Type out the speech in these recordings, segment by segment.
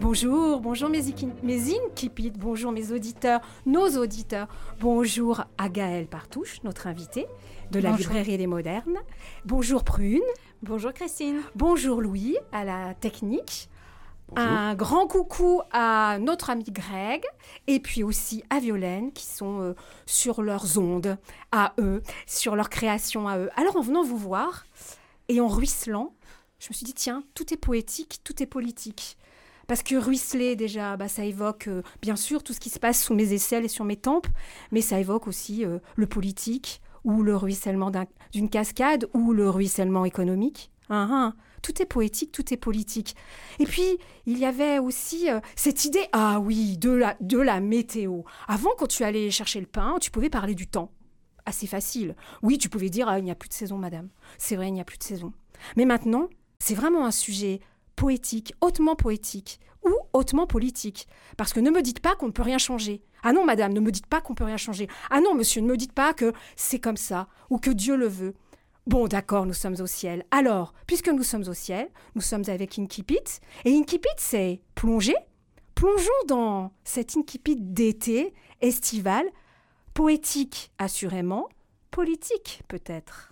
Bonjour mes inkipids, bonjour mes auditeurs, nos auditeurs. Bonjour à Gaëlle Partouche, notre invitée de la Librairie des Modernes. Bonjour Prune. Bonjour Christine. Bonjour Louis, à la technique. Bonjour. Un grand coucou à notre ami Greg et puis aussi à Violaine qui sont sur leurs ondes à eux, sur leur création à eux. Alors en venant vous voir et en ruisselant, je me suis dit tiens, tout est poétique, tout est politique. Parce que ruisseler, déjà, ça évoque bien sûr tout ce qui se passe sous mes aisselles et sur mes tempes, mais ça évoque aussi le politique ou le ruissellement d'une cascade ou le ruissellement économique. Tout est poétique, tout est politique. Et puis, il y avait aussi cette idée, de la météo. Avant, quand tu allais chercher le pain, tu pouvais parler du temps. Assez facile. Oui, tu pouvais dire, il n'y a plus de saison, madame. C'est vrai, il n'y a plus de saison. Mais maintenant, c'est vraiment un sujet poétique, hautement poétique ou hautement politique. Parce que ne me dites pas qu'on ne peut rien changer. Ah non, madame, ne me dites pas qu'on peut rien changer. Ah non, monsieur, ne me dites pas que c'est comme ça ou que Dieu le veut. Bon, d'accord, nous sommes au ciel. Alors, puisque nous sommes au ciel, nous sommes avec Incipit. Et Incipit, c'est plonger. Plongeons dans cet Incipit d'été, estival, poétique assurément, politique peut-être.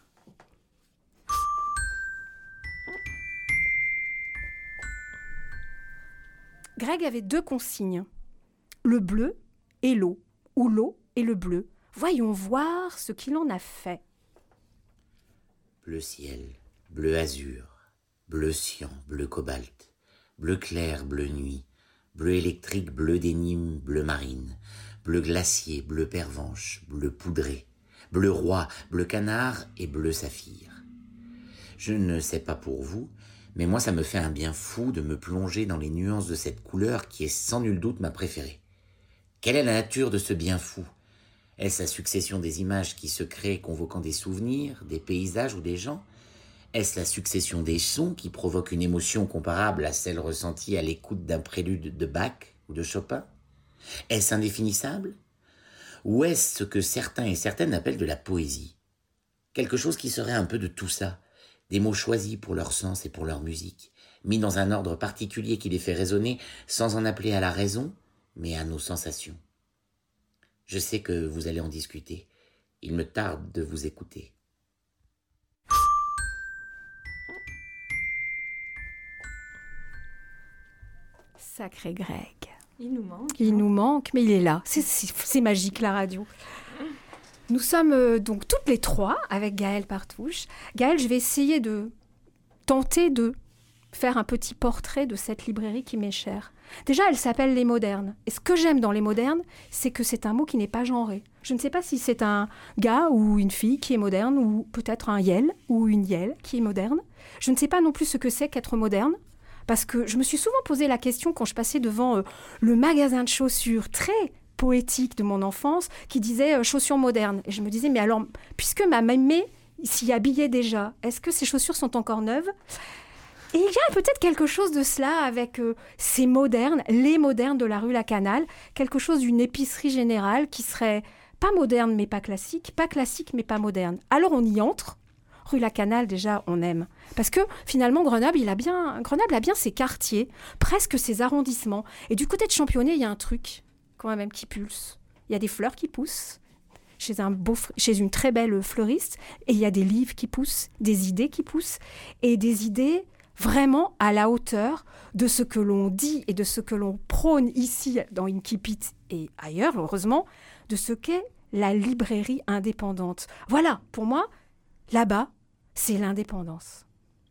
Greg avait 2 consignes, le bleu et l'eau, ou l'eau et le bleu. Voyons voir ce qu'il en a fait. Bleu ciel, bleu azur, bleu cyan, bleu cobalt, bleu clair, bleu nuit, bleu électrique, bleu dénime, bleu marine, bleu glacier, bleu pervenche, bleu poudré, bleu roi, bleu canard et bleu saphir. Je ne sais pas pour vous, mais moi ça me fait un bien fou de me plonger dans les nuances de cette couleur qui est sans nul doute ma préférée. Quelle est la nature de ce bien fou ? Est-ce la succession des images qui se créent convoquant des souvenirs, des paysages ou des gens ? Est-ce la succession des sons qui provoquent une émotion comparable à celle ressentie à l'écoute d'un prélude de Bach ou de Chopin ? Est-ce indéfinissable ? Ou est-ce ce que certains et certaines appellent de la poésie ? Quelque chose qui serait un peu de tout ça, des mots choisis pour leur sens et pour leur musique, mis dans un ordre particulier qui les fait résonner sans en appeler à la raison, mais à nos sensations. Je sais que vous allez en discuter. Il me tarde de vous écouter. Sacré Greg. Il nous manque. Il nous manque, mais il est là. C'est magique la radio. Nous sommes donc toutes les 3 avec Gaëlle Partouche. Gaëlle, je vais essayer de tenter de faire un petit portrait de cette librairie qui m'est chère. Déjà, elle s'appelle Les Modernes. Et ce que j'aime dans Les Modernes, c'est que c'est un mot qui n'est pas genré. Je ne sais pas si c'est un gars ou une fille qui est moderne, ou peut-être un yel ou une yel qui est moderne. Je ne sais pas non plus ce que c'est qu'être moderne, parce que je me suis souvent posé la question quand je passais devant le magasin de chaussures très poétique de mon enfance, qui disait chaussures modernes. Et je me disais, mais alors, puisque ma mémé s'y habillait déjà, est-ce que ces chaussures sont encore neuves ? Et il y a peut-être quelque chose de cela avec ces modernes, les modernes de la rue Lacanal, quelque chose d'une épicerie générale qui serait pas moderne mais pas classique mais pas moderne. Alors on y entre. Rue Lacanal, déjà, on aime. Parce que, finalement, Grenoble a bien ses quartiers, presque ses arrondissements. Et du côté de Championnet, il y a un truc, quand même, qui pulse. Il y a des fleurs qui poussent chez une très belle fleuriste. Et il y a des livres qui poussent, des idées qui poussent. Et des idées vraiment à la hauteur de ce que l'on dit et de ce que l'on prône ici, dans Incipit et ailleurs, heureusement, de ce qu'est la librairie indépendante. Voilà, pour moi, là-bas, c'est l'indépendance.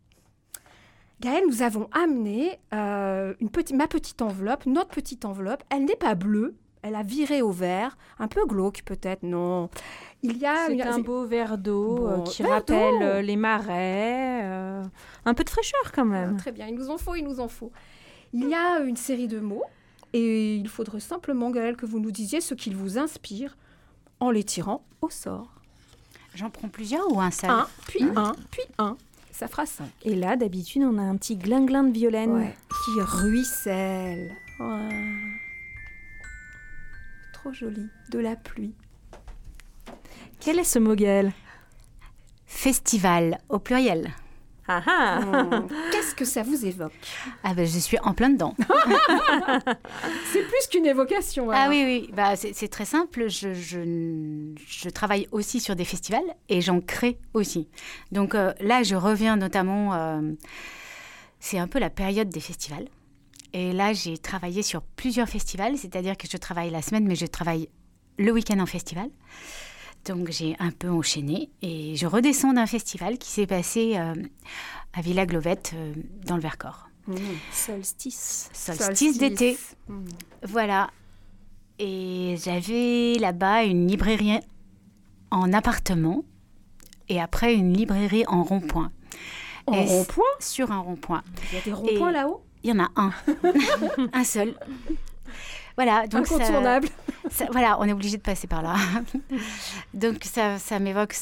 Gaëlle, nous avons amené ma petite enveloppe, notre petite enveloppe. Elle n'est pas bleue, elle a viré au vert, un peu glauque peut-être, non. C'est un beau verre d'eau qui rappelle les marais, un peu de fraîcheur quand même. Très bien, il nous en faut. Il y a une série de mots et il faudrait simplement, Gaëlle, que vous nous disiez ce qu'ils vous inspire en les tirant au sort. J'en prends plusieurs ou un seul ? Puis un. Ça fera 5. Et là, d'habitude, on a un petit glinglin de Violaine qui ruisselle. Ouais. Trop joli. De la pluie. Quel est ce mot, Gaëlle ? Festival, au pluriel. Qu'est-ce que ça vous évoque? Ah ben, je suis en plein dedans. C'est plus qu'une évocation. Alors. Ah oui. Bah, c'est très simple. Je travaille aussi sur des festivals et j'en crée aussi. Donc là, je reviens notamment... c'est un peu la période des festivals. Et là, j'ai travaillé sur plusieurs festivals. C'est-à-dire que je travaille la semaine, mais je travaille le week-end en festival. Donc, j'ai un peu enchaîné et je redescends d'un festival qui s'est passé à Villa-Glovette, dans le Vercors. Solstice d'été. Voilà. Et j'avais là-bas une librairie en appartement et après une librairie en rond-point. En rond-point? Sur un rond-point. Il y a des ronds-points là-haut? Il y en a un. Un seul. Voilà, donc incontournable. Voilà, on est obligé de passer par là. Donc ça m'évoque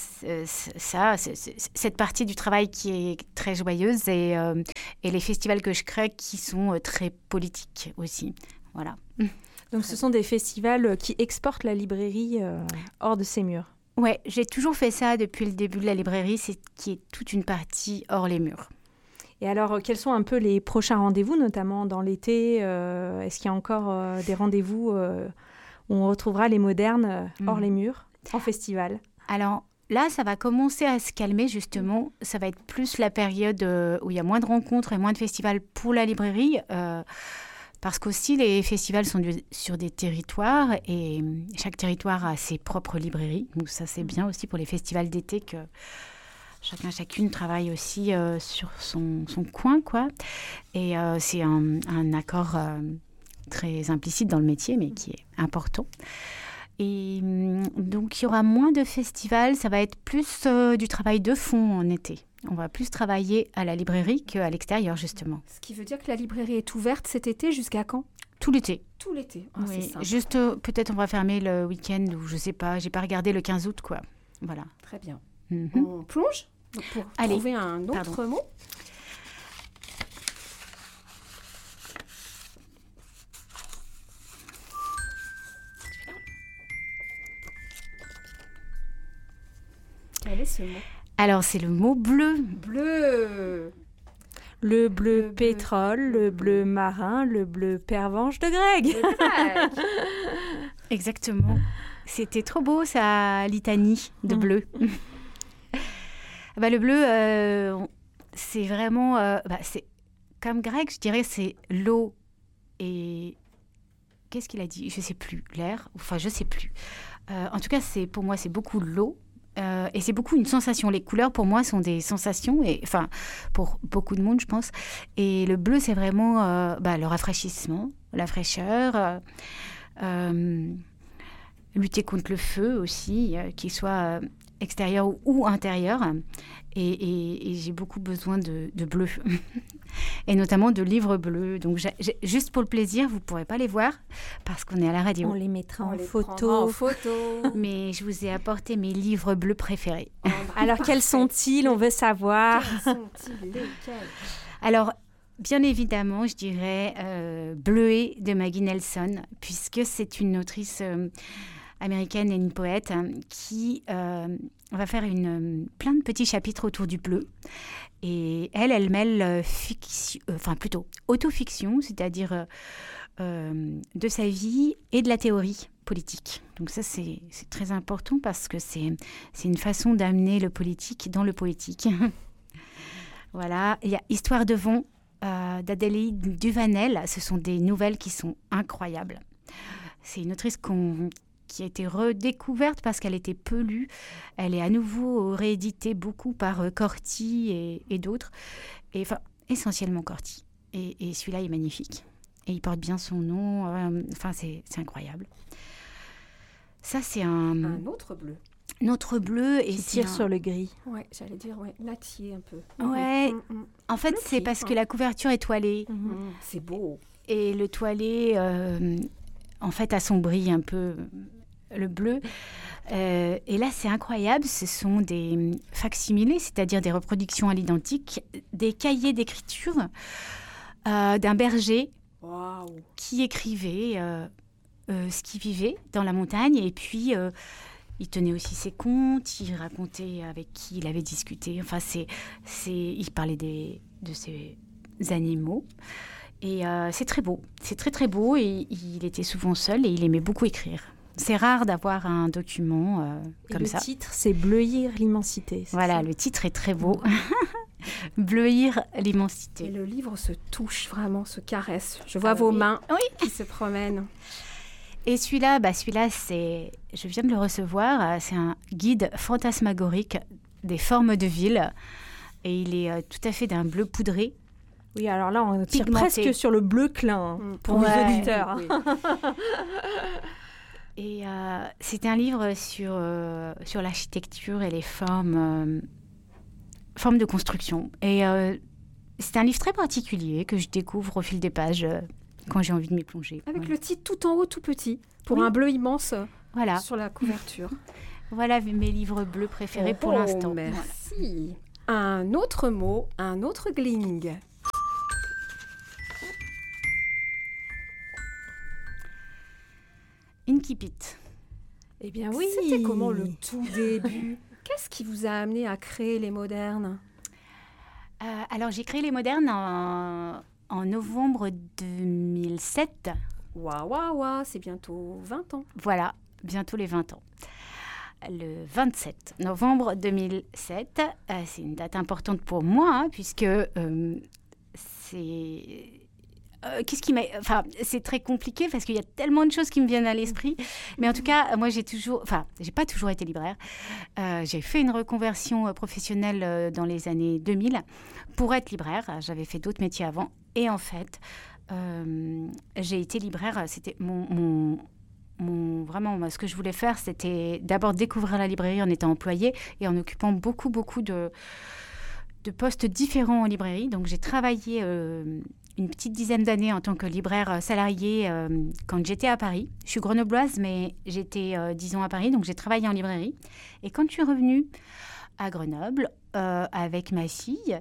cette partie du travail qui est très joyeuse et les festivals que je crée qui sont très politiques aussi. Voilà. Donc ce sont des festivals qui exportent la librairie hors de ses murs. Ouais, j'ai toujours fait ça depuis le début de la librairie, c'est qui est toute une partie hors les murs. Et alors, quels sont un peu les prochains rendez-vous, notamment dans l'été? Est-ce qu'il y a encore des rendez-vous où on retrouvera les modernes hors les murs, en festival? Alors là, ça va commencer à se calmer, justement. Ça va être plus la période où il y a moins de rencontres et moins de festivals pour la librairie, parce qu'aussi, les festivals sont sur des territoires et chaque territoire a ses propres librairies. Donc ça, c'est bien aussi pour les festivals d'été que... chacune travaille aussi sur son coin, quoi. Et c'est un accord très implicite dans le métier, mais qui est important. Et donc, il y aura moins de festivals. Ça va être plus du travail de fond en été. On va plus travailler à la librairie qu'à l'extérieur, justement. Ce qui veut dire que la librairie est ouverte cet été jusqu'à quand? Tout l'été. Tout l'été. Oui. C'est simple. Juste, peut-être on va fermer le week-end ou je ne sais pas. Je n'ai pas regardé le 15 août, quoi. Voilà. Très bien. Mm-hmm. On plonge pour trouver un autre mot. Quel est ce mot? Alors, c'est le mot bleu. Bleu. Le bleu pétrole, le bleu marin, le bleu pervenche de Greg. Exactement. C'était trop beau, sa litanie de bleu. Le bleu, c'est vraiment... c'est comme Greg, je dirais, c'est l'eau et... Qu'est-ce qu'il a dit? Je ne sais plus. L'air? Enfin, je ne sais plus. En tout cas, pour moi, c'est beaucoup l'eau. Et c'est beaucoup une sensation. Les couleurs, pour moi, sont des sensations. Enfin, pour beaucoup de monde, je pense. Et le bleu, c'est vraiment le rafraîchissement, la fraîcheur. Lutter contre le feu aussi, qu'il soit extérieur ou intérieur. Et j'ai beaucoup besoin de bleu. Et notamment de livres bleus. Donc, juste pour le plaisir, vous ne pourrez pas les voir parce qu'on est à la radio. On les mettra en photo. Mais je vous ai apporté mes livres bleus préférés. Alors, quels sont-ils? On veut savoir. Quels sont-ils? Lesquels? Alors, bien évidemment, je dirais Bleuet de Maggie Nelson, puisque c'est une autrice américaine et une poète qui va faire plein de petits chapitres autour du bleu. Et elle mêle autofiction, c'est-à-dire de sa vie et de la théorie politique. Donc ça, c'est très important parce que c'est une façon d'amener le politique dans le poétique. Voilà, il y a Histoire de vent d'Adélie Duvanel. Ce sont des nouvelles qui sont incroyables. C'est une autrice qui a été redécouverte parce qu'elle était peu lue. Elle est à nouveau rééditée beaucoup par Corti et d'autres. Et enfin, essentiellement Corti. Et celui-là est magnifique. Et il porte bien son nom. Enfin, c'est incroyable. Ça, c'est un autre bleu. Notre bleu et qui tire sur le gris. Ouais, j'allais dire laitier un peu. Ouais. En fait, c'est parce que la couverture est toilée. C'est beau. Et le toilé, en fait, assombrit un peu le bleu. Et là, c'est incroyable. Ce sont des facsimilés, c'est-à-dire des reproductions à l'identique, des cahiers d'écriture d'un berger qui écrivait ce qu'il vivait dans la montagne. Et puis, il tenait aussi ses comptes, il racontait avec qui il avait discuté. Enfin, il parlait de ses animaux. Et c'est très beau. C'est très, très beau. Et il était souvent seul et il aimait beaucoup écrire. C'est rare d'avoir un document comme ça. Le titre, c'est Bleuir l'immensité. Voilà, le titre est très beau. Bleuir l'immensité. Et le livre se touche vraiment, se caresse. Je vois vos mains qui se promènent. Et celui-là, je viens de le recevoir. C'est un guide fantasmagorique des formes de ville. Et il est tout à fait d'un bleu poudré. Oui, alors là, on tire pigmenté. presque sur le bleu clin pour nos auditeurs. Oui. Et c'est un livre sur l'architecture et les formes de construction. Et c'est un livre très particulier que je découvre au fil des pages quand j'ai envie de m'y plonger. Avec le titre tout en haut, tout petit, pour un bleu immense sur la couverture. Voilà mes livres bleus préférés pour l'instant. Merci. Un autre mot, un autre gling. Incipit. Eh bien oui. C'était comment le tout début? Qu'est-ce qui vous a amené à créer les modernes? Alors j'ai créé les modernes en novembre 2007. Waouh, c'est bientôt 20 ans. Voilà, bientôt les 20 ans. Le 27 novembre 2007, c'est une date importante pour moi, puisque c'est... c'est très compliqué parce qu'il y a tellement de choses qui me viennent à l'esprit. Mais en tout cas, moi, j'ai pas toujours été libraire. J'ai fait une reconversion professionnelle dans les années 2000 pour être libraire. J'avais fait d'autres métiers avant. Et en fait, j'ai été libraire. C'était vraiment, ce que je voulais faire, c'était d'abord découvrir la librairie en étant employée et en occupant beaucoup de postes différents en librairie. Donc, j'ai travaillé une petite dizaine d'années en tant que libraire salariée quand j'étais à Paris. Je suis grenobloise, mais j'étais 10 ans à Paris, donc j'ai travaillé en librairie. Et quand je suis revenue à Grenoble avec ma fille,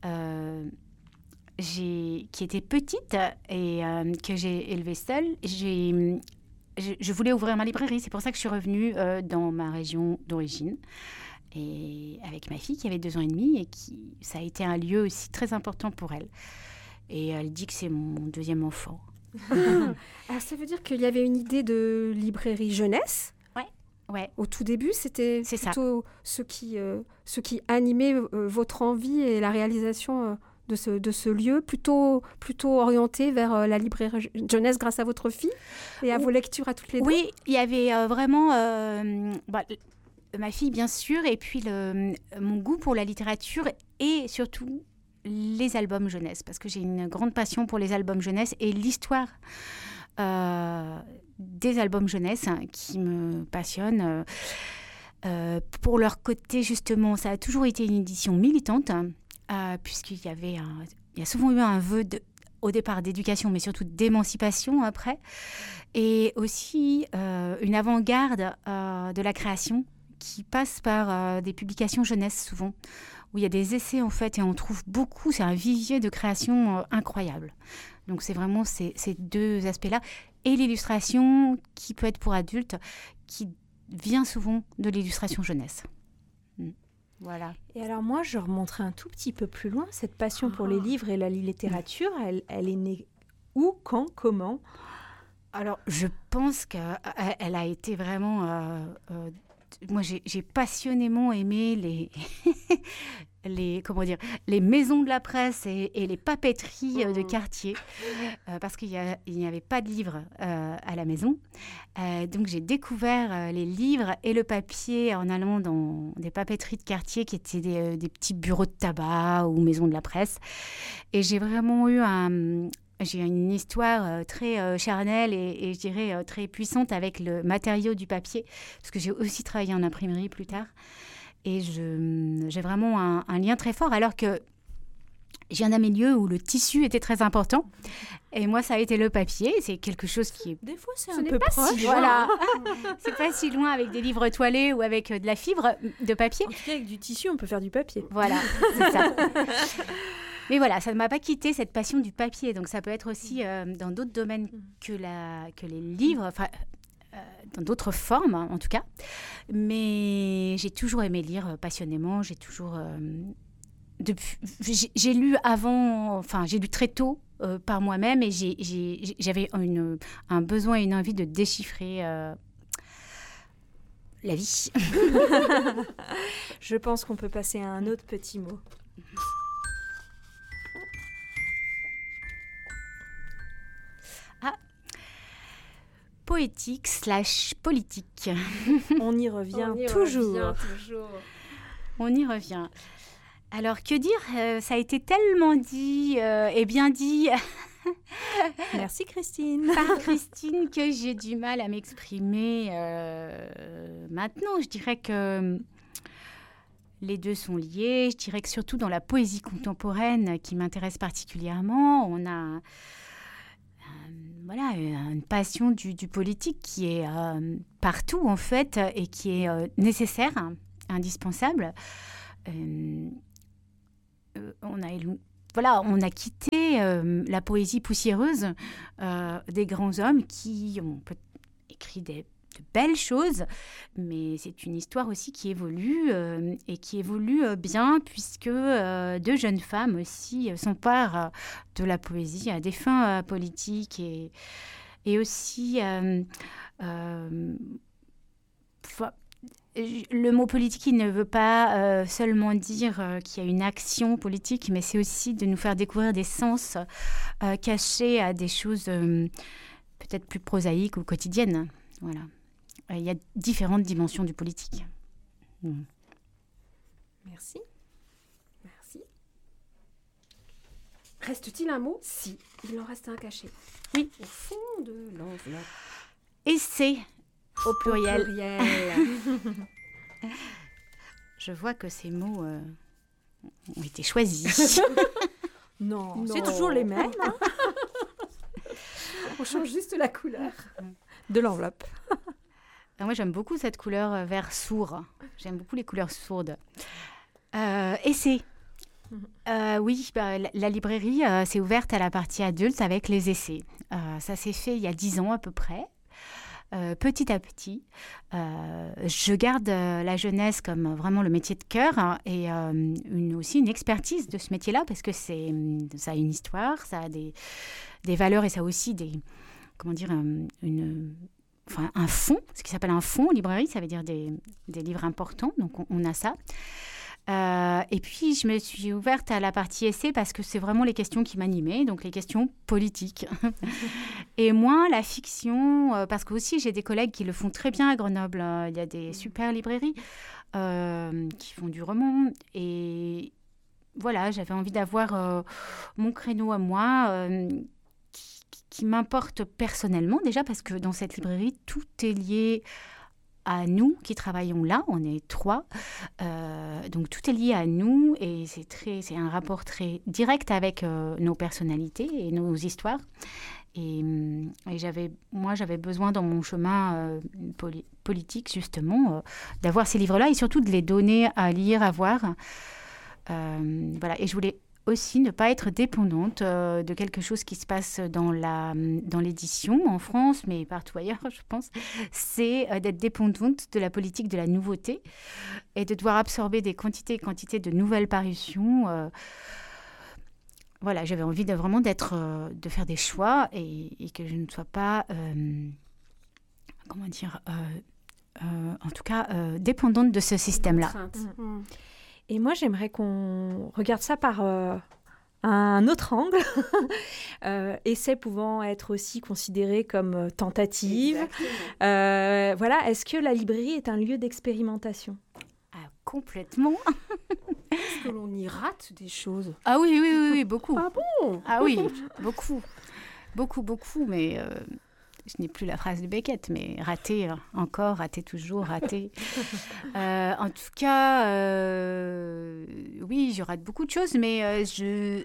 qui était petite et que j'ai élevée seule, je voulais ouvrir ma librairie. C'est pour ça que je suis revenue dans ma région d'origine. Et avec ma fille qui avait 2 ans et demi et ça a été un lieu aussi très important pour elle. Et elle dit que c'est mon 2e enfant. Alors, ça veut dire qu'il y avait une idée de librairie jeunesse. Ouais. Au tout début, c'était plutôt ce qui animait votre envie et la réalisation de ce lieu, plutôt orienté vers la librairie jeunesse grâce à votre fille et à vos lectures à toutes les deux. Oui, il y avait vraiment ma fille, bien sûr, et puis mon goût pour la littérature et surtout les albums jeunesse, parce que j'ai une grande passion pour les albums jeunesse et l'histoire des albums jeunesse qui me passionne. Pour leur côté, justement, ça a toujours été une édition militante, puisqu'il y a souvent eu un vœu au départ d'éducation, mais surtout d'émancipation après, et aussi une avant-garde de la création qui passe par des publications jeunesse souvent, où il y a des essais en fait, et on trouve beaucoup, c'est un vivier de création incroyable. Donc c'est vraiment ces 2 aspects-là, et l'illustration qui peut être pour adultes, qui vient souvent de l'illustration jeunesse. Voilà. Et alors moi, je remonterai un tout petit peu plus loin, cette passion pour les livres et la littérature, elle est née où, quand, comment? Alors je pense qu'elle a été vraiment... moi, j'ai passionnément aimé les maisons de la presse et les papeteries de quartier, parce qu'il n'y avait pas de livres à la maison. Donc, j'ai découvert les livres et le papier en allant dans des papeteries de quartier qui étaient des petits bureaux de tabac ou maisons de la presse. Et j'ai vraiment eu j'ai une histoire très charnelle et je dirais très puissante avec le matériau du papier, parce que j'ai aussi travaillé en imprimerie plus tard. Et j'ai vraiment un lien très fort, alors que je viens d'un milieu où le tissu était très important. Et moi, ça a été le papier. C'est quelque chose qui est... Des fois, c'est un peu proche. Si voilà. C'est pas si loin avec des livres toilés ou avec de la fibre de papier. En tout cas, avec du tissu, on peut faire du papier. Voilà, c'est ça. Mais voilà, ça ne m'a pas quitté cette passion du papier. Donc ça peut être aussi dans d'autres domaines que les livres. Enfin, dans d'autres formes, en tout cas. Mais j'ai toujours aimé lire passionnément. J'ai lu j'ai lu très tôt par moi-même et j'avais un besoin et une envie de déchiffrer la vie. Je pense qu'on peut passer à un autre petit mot. Poétique / politique. On y revient toujours. On y revient. Alors, que dire ça a été tellement dit et bien dit Merci Christine. par Christine que j'ai du mal à m'exprimer maintenant. Je dirais que les deux sont liés. Je dirais que surtout dans la poésie contemporaine qui m'intéresse particulièrement, on a une passion du politique qui est partout en fait et qui est nécessaire, indispensable. On a quitté la poésie poussiéreuse des grands hommes qui ont écrit de belles choses, mais c'est une histoire aussi qui évolue et qui évolue bien puisque deux jeunes femmes aussi s'emparent de la poésie à des fins politiques et aussi le mot politique, il ne veut pas seulement dire qu'il y a une action politique, mais c'est aussi de nous faire découvrir des sens cachés à des choses peut-être plus prosaïques ou quotidiennes. Voilà. Il y a différentes dimensions du politique. Merci. Reste-t-il un mot? Si, il en reste un caché. Oui. Au fond de l'enveloppe. Essai, au pluriel. Pluriel. Je vois que ces mots ont été choisis. Non, c'est toujours les mêmes. Hein. On change juste la couleur. De l'enveloppe. Moi, j'aime beaucoup cette couleur vert sourd. J'aime beaucoup les couleurs sourdes. Essai. Oui, la librairie s'est ouverte à la partie adulte avec les essais. Ça s'est fait il y a 10 ans à peu près. Petit à petit, je garde la jeunesse comme vraiment le métier de cœur et aussi une expertise de ce métier-là parce que ça a une histoire, ça a des valeurs et ça a aussi un fonds, ce qui s'appelle un fonds librairie, ça veut dire des livres importants, donc on a ça. Et puis, je me suis ouverte à la partie essai parce que c'est vraiment les questions qui m'animaient, donc les questions politiques. Et moins la fiction, parce que aussi j'ai des collègues qui le font très bien à Grenoble. Il y a des super librairies qui font du roman. Et voilà, j'avais envie d'avoir mon créneau à moi qui m'importe personnellement, déjà parce que dans cette librairie, tout est lié à nous qui travaillons là, on est 3, donc tout est lié à nous et c'est un rapport très direct avec nos personnalités et nos histoires. Et j'avais besoin dans mon chemin politique justement d'avoir ces livres-là et surtout de les donner à lire, à voir. Voilà. Et je voulais aussi ne pas être dépendante de quelque chose qui se passe dans l'édition en France, mais partout ailleurs, je pense, c'est d'être dépendante de la politique de la nouveauté et de devoir absorber des quantités et quantités de nouvelles parutions. Voilà, j'avais envie de faire des choix et que je ne sois pas, en tout cas, dépendante de ce système-là. Et moi, j'aimerais qu'on regarde ça par un autre angle. Essai pouvant être aussi considéré comme tentative. Voilà, est-ce que la librairie est un lieu d'expérimentation ? Complètement. Est-ce que l'on y rate des choses ? Ah oui, beaucoup. Ah bon ? Ah oui, beaucoup. Beaucoup, mais... je n'ai plus la phrase de Beckett, mais rater encore, rater toujours, rater. En tout cas, oui, je rate beaucoup de choses, mais je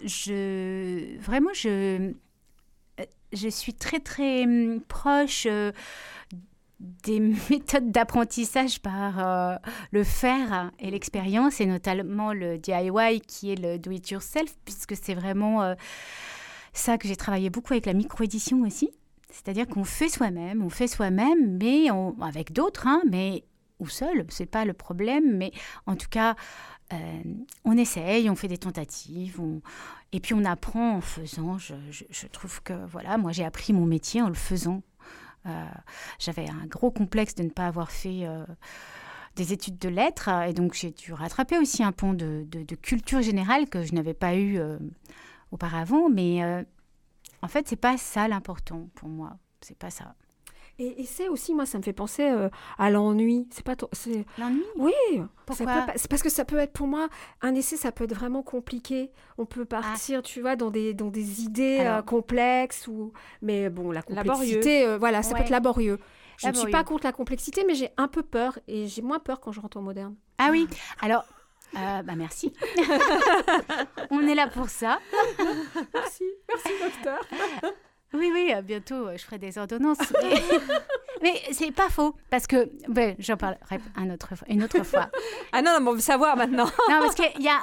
suis très, très proche des méthodes d'apprentissage par le faire et l'expérience, et notamment le DIY, qui est le do-it-yourself, puisque c'est vraiment ça que j'ai travaillé beaucoup avec la micro-édition aussi. C'est-à-dire qu'on fait soi-même, mais avec d'autres, mais ou seul, c'est pas le problème, mais en tout cas, on essaye, on fait des tentatives, et puis on apprend en faisant. Je trouve que, voilà, moi j'ai appris mon métier en le faisant. J'avais un gros complexe de ne pas avoir fait des études de lettres, et donc j'ai dû rattraper aussi un pont de culture générale que je n'avais pas eu auparavant, mais en fait, c'est pas ça l'important pour moi, c'est pas ça. Et c'est aussi, moi, ça me fait penser à l'ennui. C'est pas L'ennui ? Oui. Pourquoi ? C'est parce que ça peut être, pour moi, un essai, ça peut être vraiment compliqué. On peut partir, tu vois, dans des idées complexes. Mais bon, la complexité, voilà, ça peut être laborieux. Je ne suis pas contre la complexité, mais j'ai un peu peur. Et j'ai moins peur quand je rentre en moderne. Ah oui, alors... merci. On est là pour ça. Merci docteur. Oui, bientôt je ferai des ordonnances. Mais c'est pas faux, parce que j'en parlerai une autre fois. Ah non, on veut savoir maintenant. Non, parce qu'il y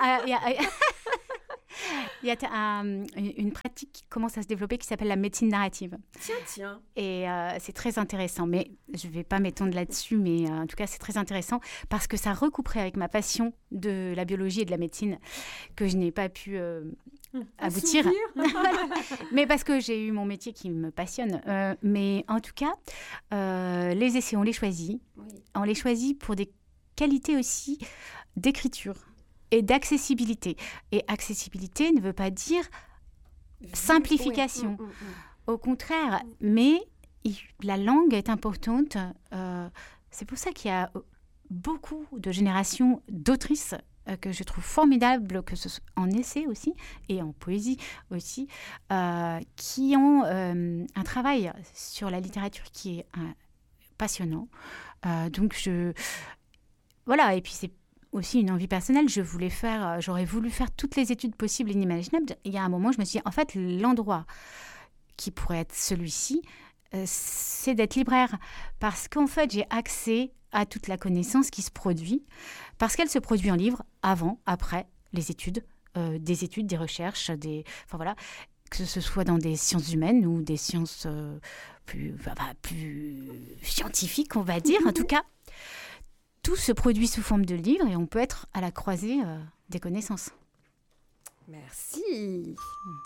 a une pratique qui commence à se développer qui s'appelle la médecine narrative. Tiens. Et c'est très intéressant, mais je ne vais pas m'étendre là-dessus, mais en tout cas, c'est très intéressant parce que ça recouperait avec ma passion de la biologie et de la médecine que je n'ai pas pu aboutir. Mais parce que j'ai eu mon métier qui me passionne. Mais en tout cas, les essais, on les choisit. Oui. On les choisit pour des qualités aussi d'écriture et d'accessibilité. Et accessibilité ne veut pas dire simplification. Oui. Au contraire, mais la langue est importante. C'est pour ça qu'il y a beaucoup de générations d'autrices que je trouve formidables, que ce soit en essai aussi et en poésie aussi, qui ont un travail sur la littérature qui est passionnant. Donc, voilà, et puis c'est aussi une envie personnelle. J'aurais voulu faire toutes les études possibles et inimaginables. Il y a un moment, je me suis dit, en fait, l'endroit qui pourrait être celui-ci, c'est d'être libraire. Parce qu'en fait, j'ai accès à toute la connaissance qui se produit, parce qu'elle se produit en livre, avant, après les études, des recherches, enfin voilà, que ce soit dans des sciences humaines ou des sciences plus scientifiques, on va dire. En tout cas, tout se produit sous forme de livre et on peut être à la croisée des connaissances. Merci.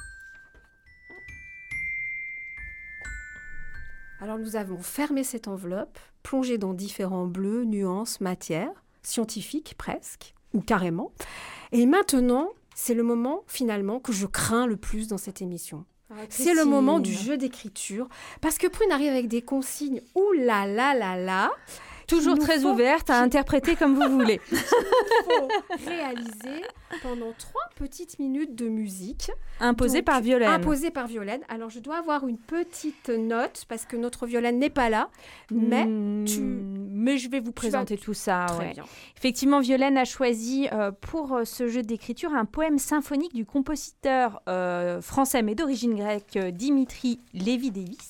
Alors nous avons fermé cette enveloppe, plongé dans différents bleus, nuances, matières, scientifiques presque, ou carrément. Et maintenant, c'est le moment finalement que je crains le plus dans cette émission. C'est le moment du jeu d'écriture, parce que Prune arrive avec des consignes, toujours très ouverte à interpréter comme vous voulez. Il faut réaliser pendant 3 petites minutes de musique. Imposée par Violaine. Alors, je dois avoir une petite note, parce que notre Violaine n'est pas là. Mais je vais vous présenter tout ça. Très bien. Effectivement, Violaine a choisi pour ce jeu d'écriture un poème symphonique du compositeur français, mais d'origine grecque, Dimitri Lévidis.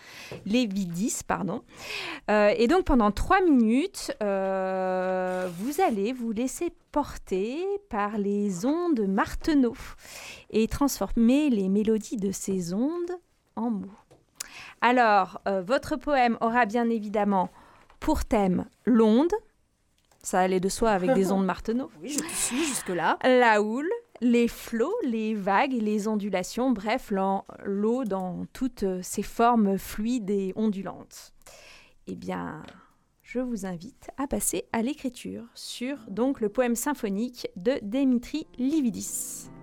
Et donc, pendant 3 minutes, vous allez vous laisser porter par les ondes Martenot et transformer les mélodies de ces ondes en mots. Alors, votre poème aura bien évidemment pour thème l'onde. Ça allait de soi avec des ondes Martenot. Oui, je te suis jusque-là. La houle, les flots, les vagues, les ondulations, bref, l'eau dans toutes ses formes fluides et ondulantes. Eh bien, je vous invite à passer à l'écriture sur donc le poème symphonique de Dimitri Lévidis.